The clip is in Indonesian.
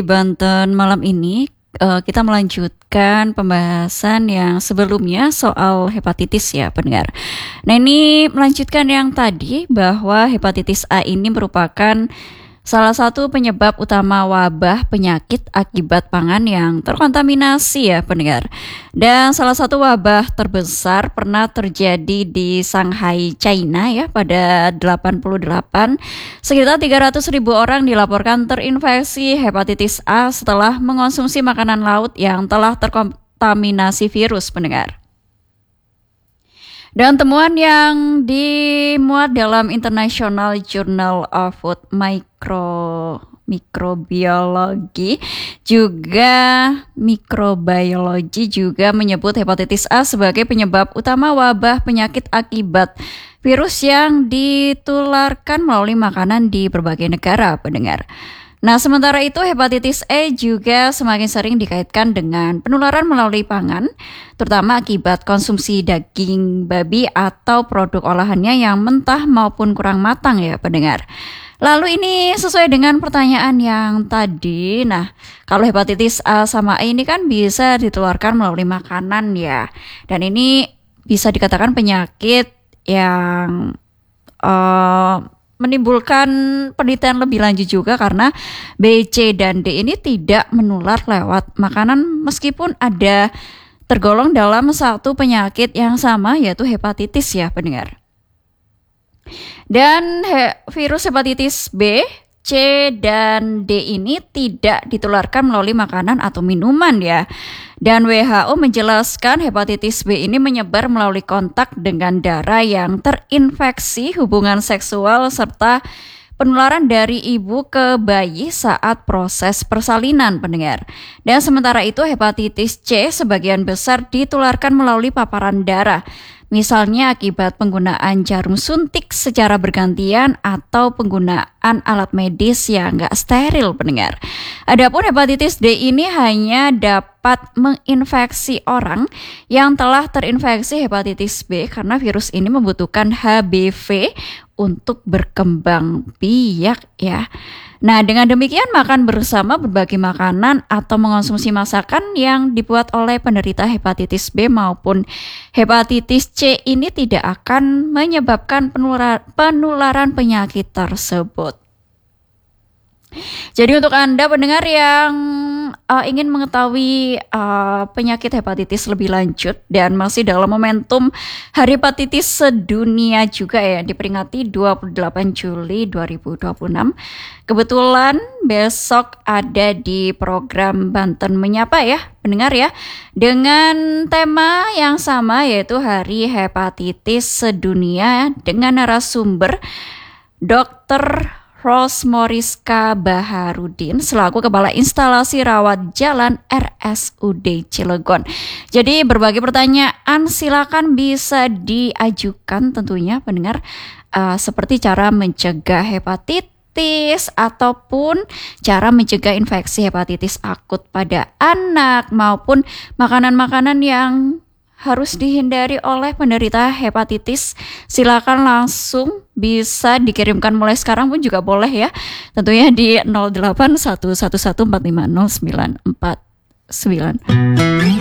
Banten malam ini kita melanjutkan pembahasan yang sebelumnya soal hepatitis ya pendengar. Nah ini melanjutkan yang tadi bahwa hepatitis A ini merupakan salah satu penyebab utama wabah penyakit akibat pangan yang terkontaminasi ya pendengar. Dan salah satu wabah terbesar pernah terjadi di Shanghai, China ya pada 88. Sekitar 300.000 orang dilaporkan terinfeksi hepatitis A setelah mengonsumsi makanan laut yang telah terkontaminasi virus pendengar. Dan temuan yang dimuat dalam International Journal of Food Microbiology juga menyebut hepatitis A sebagai penyebab utama wabah penyakit akibat virus yang ditularkan melalui makanan di berbagai negara pendengar. Nah, sementara itu hepatitis E juga semakin sering dikaitkan dengan penularan melalui pangan, terutama akibat konsumsi daging babi atau produk olahannya yang mentah maupun kurang matang ya pendengar. Lalu ini sesuai dengan pertanyaan yang tadi. Nah, kalau hepatitis A sama E ini kan bisa ditularkan melalui makanan ya. Dan ini bisa dikatakan penyakit yang menimbulkan penelitian lebih lanjut juga karena B, C, dan D ini tidak menular lewat makanan meskipun ada tergolong dalam satu penyakit yang sama yaitu hepatitis ya pendengar. Dan virus hepatitis B, C, dan D ini tidak ditularkan melalui makanan atau minuman ya. Dan WHO menjelaskan hepatitis B ini menyebar melalui kontak dengan darah yang terinfeksi hubungan seksual serta penularan dari ibu ke bayi saat proses persalinan pendengar. Dan sementara itu hepatitis C sebagian besar ditularkan melalui paparan darah. Misalnya akibat penggunaan jarum suntik secara bergantian atau penggunaan alat medis yang nggak steril pendengar. Adapun hepatitis D ini hanya dapat menginfeksi orang yang telah terinfeksi hepatitis B karena virus ini membutuhkan HBV untuk berkembang biak ya. Nah, dengan demikian makan bersama berbagai makanan atau mengonsumsi masakan yang dibuat oleh penderita hepatitis B maupun hepatitis C ini tidak akan menyebabkan penularan penyakit tersebut. Jadi untuk Anda pendengar yang ingin mengetahui penyakit hepatitis lebih lanjut dan masih dalam momentum Hari Hepatitis Sedunia juga ya, diperingati 28 Juli 2026. Kebetulan besok ada di program Banten Menyapa ya, pendengar ya, dengan tema yang sama yaitu Hari Hepatitis Sedunia dengan narasumber Dr. Rosmoriska Baharudin selaku Kepala Instalasi Rawat Jalan RSUD Cilegon. Jadi berbagai pertanyaan silakan bisa diajukan tentunya pendengar, seperti cara mencegah hepatitis ataupun cara mencegah infeksi hepatitis akut pada anak maupun makanan-makanan yang harus dihindari oleh penderita hepatitis. Silakan langsung bisa dikirimkan mulai sekarang pun juga boleh ya. Tentunya di 081114509949.